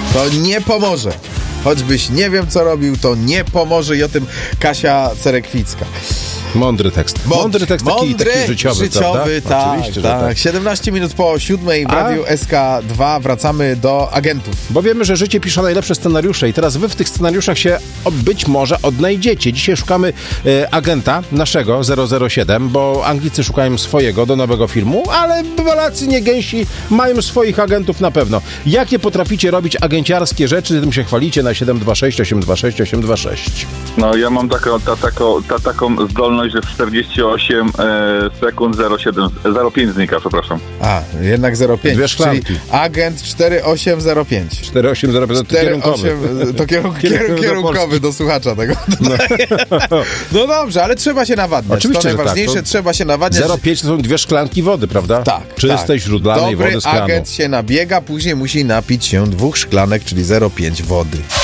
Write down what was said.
To nie pomoże. Choćbyś nie wiem, co robił, to nie pomoże i o tym Kasia Cerekwicka. Mądry tekst. Mądry tekst, taki życiowy, tak, oczywiście, tak. że tak. 17 minut po 7 w Radiu SK2 wracamy do agentów. Bo wiemy, że życie pisze najlepsze scenariusze i teraz wy w tych scenariuszach się być może odnajdziecie. Dzisiaj szukamy agenta naszego 007, bo Anglicy szukają swojego do nowego filmu, ale Polacy nie gęsi mają swoich agentów na pewno. Jakie potraficie robić agenciarskie rzeczy, tym się chwalicie na 726 826 826. No ja mam taką zdolność, że w 48 sekund 0,5 znika, przepraszam. A, jednak 0,5. Dwie szklanki. Czyli agent 4805. 4805 to kierunkowy. To kierunkowy do słuchacza tego. No dobrze, ale trzeba się nawadniać. Oczywiście, to najważniejsze, tak. trzeba się nawadniać. 0,5 to są 2 szklanki wody, prawda? Tak. Czystej, źródlanej Dobry wody z kranu. agent się nabiega, później musi napić się 2 szklanek, czyli 0,5 wody.